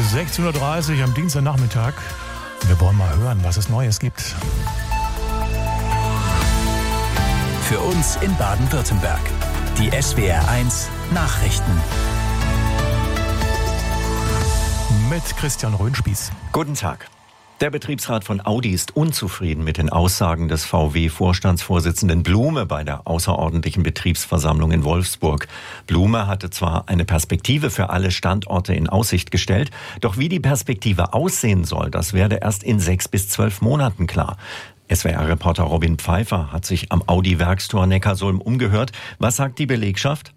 16:30 Uhr am Dienstagnachmittag. Wir wollen mal hören, was es Neues gibt. Für uns in Baden-Württemberg. Die SWR1 Nachrichten. Mit Christian Röhnspieß. Guten Tag. Der Betriebsrat von Audi ist unzufrieden mit den Aussagen des VW-Vorstandsvorsitzenden Blume bei der außerordentlichen Betriebsversammlung in Wolfsburg. Blume hatte zwar eine Perspektive für alle Standorte in Aussicht gestellt, doch wie die Perspektive aussehen soll, das werde erst in 6 bis 12 Monaten klar. SWR-Reporter Robin Pfeiffer hat sich am Audi-Werkstor Neckarsulm umgehört. Was sagt die Belegschaft?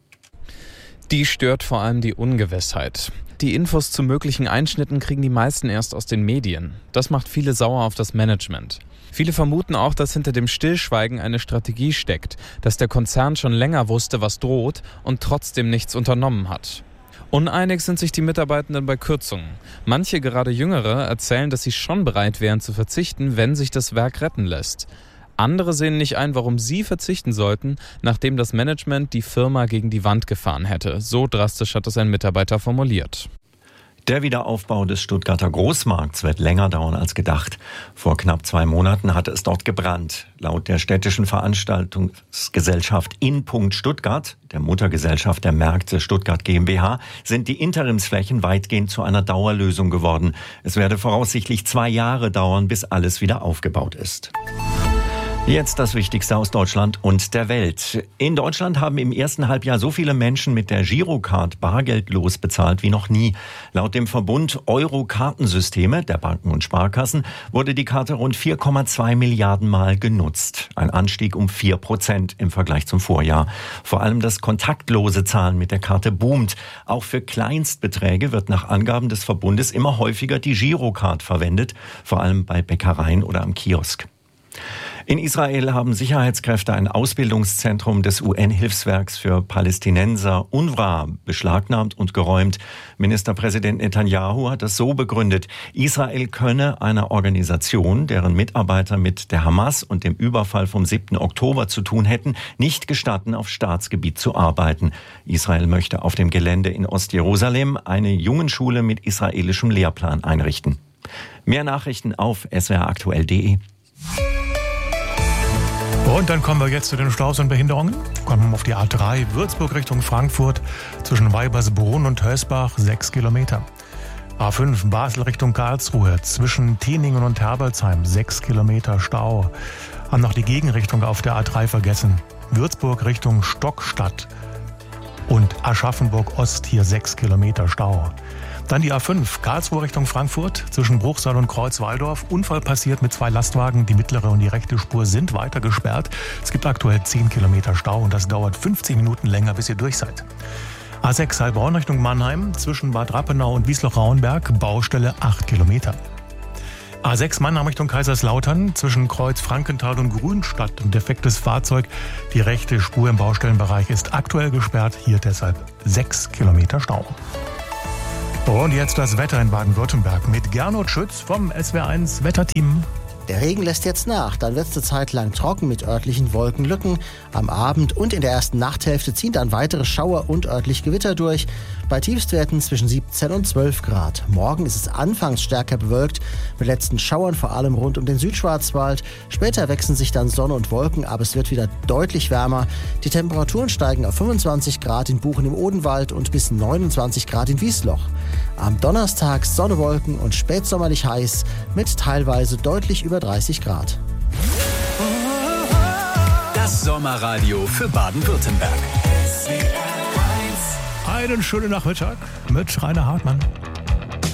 Die stört vor allem die Ungewissheit. Die Infos zu möglichen Einschnitten kriegen die meisten erst aus den Medien. Das macht viele sauer auf das Management. Viele vermuten auch, dass hinter dem Stillschweigen eine Strategie steckt, dass der Konzern schon länger wusste, was droht und trotzdem nichts unternommen hat. Uneinig sind sich die Mitarbeitenden bei Kürzungen. Manche, gerade Jüngere, erzählen, dass sie schon bereit wären zu verzichten, wenn sich das Werk retten lässt. Andere sehen nicht ein, warum sie verzichten sollten, nachdem das Management die Firma gegen die Wand gefahren hätte. So drastisch hat es ein Mitarbeiter formuliert. Der Wiederaufbau des Stuttgarter Großmarkts wird länger dauern als gedacht. Vor knapp 2 Monaten hatte es dort gebrannt. Laut der städtischen Veranstaltungsgesellschaft Inpunkt Stuttgart, der Muttergesellschaft der Märkte Stuttgart GmbH, sind die Interimsflächen weitgehend zu einer Dauerlösung geworden. Es werde voraussichtlich 2 Jahre dauern, bis alles wieder aufgebaut ist. Jetzt das Wichtigste aus Deutschland und der Welt. In Deutschland haben im ersten Halbjahr so viele Menschen mit der Girocard bargeldlos bezahlt wie noch nie. Laut dem Verbund Euro-Kartensysteme der Banken und Sparkassen wurde die Karte rund 4,2 Milliarden Mal genutzt. Ein Anstieg um 4% im Vergleich zum Vorjahr. Vor allem das kontaktlose Zahlen mit der Karte boomt. Auch für Kleinstbeträge wird nach Angaben des Verbundes immer häufiger die Girocard verwendet, vor allem bei Bäckereien oder am Kiosk. In Israel haben Sicherheitskräfte ein Ausbildungszentrum des UN-Hilfswerks für Palästinenser UNRWA beschlagnahmt und geräumt. Ministerpräsident Netanyahu hat das so begründet: Israel könne einer Organisation, deren Mitarbeiter mit der Hamas und dem Überfall vom 7. Oktober zu tun hätten, nicht gestatten, auf Staatsgebiet zu arbeiten. Israel möchte auf dem Gelände in Ostjerusalem eine Jungenschule mit israelischem Lehrplan einrichten. Mehr Nachrichten auf swraktuell.de. Und dann kommen wir jetzt zu den Staus und Behinderungen. Kommen wir auf die A3 Würzburg Richtung Frankfurt zwischen Weibersbrunn und Hösbach 6 Kilometer. A5 Basel Richtung Karlsruhe zwischen Tieningen und Herbolzheim 6 Kilometer Stau. Haben noch die Gegenrichtung auf der A3 vergessen. Würzburg Richtung Stockstadt und Aschaffenburg Ost hier 6 Kilometer Stau. Dann die A5, Karlsruhe Richtung Frankfurt, zwischen Bruchsal und Kreuzwaldorf. Unfall passiert mit 2 Lastwagen. Die mittlere und die rechte Spur sind weiter gesperrt. Es gibt aktuell 10 Kilometer Stau und das dauert 50 Minuten länger, bis ihr durch seid. A6 Heilbronn Richtung Mannheim, zwischen Bad Rappenau und Wiesloch-Rauenberg, Baustelle 8 Kilometer. A6 Mannheim Richtung Kaiserslautern, zwischen Kreuz Frankenthal und Grünstadt. Ein defektes Fahrzeug. Die rechte Spur im Baustellenbereich ist aktuell gesperrt. Hier deshalb 6 Kilometer Stau. Und jetzt das Wetter in Baden-Württemberg mit Gernot Schütz vom SWR1 Wetterteam. Der Regen lässt jetzt nach, dann wird es eine Zeit lang trocken mit örtlichen Wolkenlücken. Am Abend und in der ersten Nachthälfte ziehen dann weitere Schauer und örtlich Gewitter durch. Bei Tiefstwerten zwischen 17 und 12 Grad. Morgen ist es anfangs stärker bewölkt, mit letzten Schauern vor allem rund um den Südschwarzwald. Später wechseln sich dann Sonne und Wolken, aber es wird wieder deutlich wärmer. Die Temperaturen steigen auf 25 Grad in Buchen im Odenwald und bis 29 Grad in Wiesloch. Am Donnerstag Sonne, Wolken und spätsommerlich heiß mit teilweise deutlich über 30 Grad. Das Sommerradio für Baden-Württemberg. Einen schönen Nachmittag mit Rainer Hartmann.